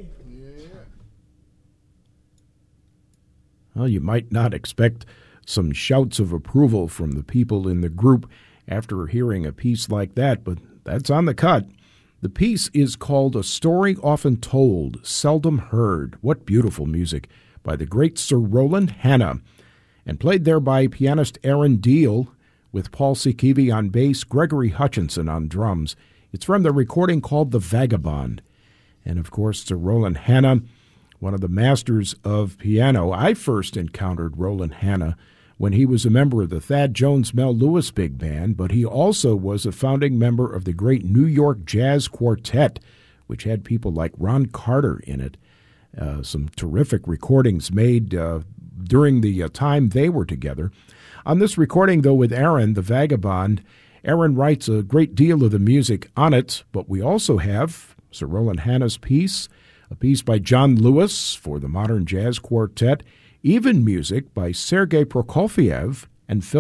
Well, you might not expect some shouts of approval from the people in the group after hearing a piece like that, but that's on the cut. The piece is called A Story Often Told, Seldom Heard. What beautiful music by the great Sir Roland Hanna, and played there by pianist Aaron Deal with Paul Sikivi on bass, Gregory Hutchinson on drums. It's from the recording called The Vagabond. And, of course, Sir Roland Hanna, one of the masters of piano. I first encountered Roland Hanna when he was a member of the Thad Jones Mel Lewis Big Band, but he also was a founding member of the great New York Jazz Quartet, which had people like Ron Carter in it. Some terrific recordings made during the time they were together. On this recording, though, with Aaron, The Vagabond, Aaron writes a great deal of the music on it, but we also have Sir Roland Hanna's piece, a piece by John Lewis for the Modern Jazz Quartet, even music by Sergei Prokofiev and Phil